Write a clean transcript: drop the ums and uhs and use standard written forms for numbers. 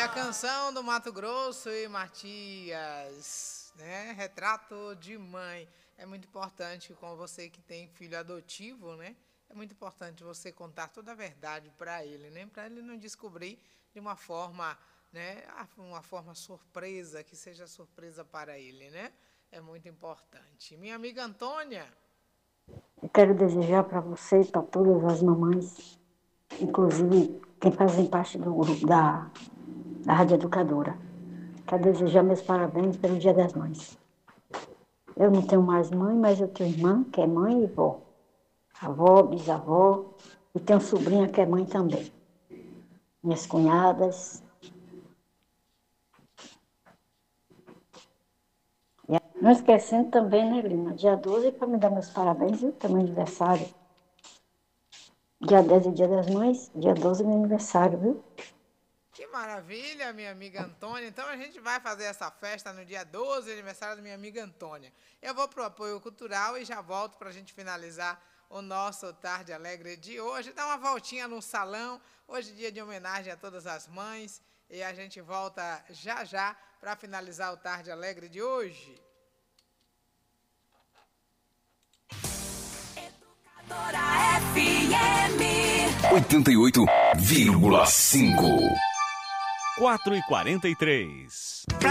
canção do Mato Grosso e Matias, né? Retrato de mãe. É muito importante com você que tem filho adotivo, né? É muito importante você contar toda a verdade para ele, né? Para ele não descobrir de uma forma, né? Uma forma surpresa, que seja surpresa para ele, né? É muito importante. Minha amiga Antônia. Eu quero desejar para você e para todas as mamães, inclusive quem fazem parte do grupo da Rádio Educadora. Quero desejar meus parabéns pelo Dia das Mães. Eu não tenho mais mãe, mas eu tenho irmã, que é mãe e vó. Avó, bisavó, e tenho sobrinha que é mãe também. Minhas cunhadas. Não esquecendo também, né, Lina? Dia 12 para me dar meus parabéns, viu? Que é meu aniversário. Dia 10 é Dia das Mães, dia 12 é meu aniversário, viu? Que maravilha, minha amiga Antônia. Então a gente vai fazer essa festa no dia 12, aniversário da minha amiga Antônia. Eu vou pro apoio cultural e já volto para a gente finalizar o nosso Tarde Alegre de hoje. Dar uma voltinha no salão. Hoje é dia de homenagem a todas as mães. E a gente volta já já para finalizar o Tarde Alegre de hoje. Educadora FM 88,5. 4h43.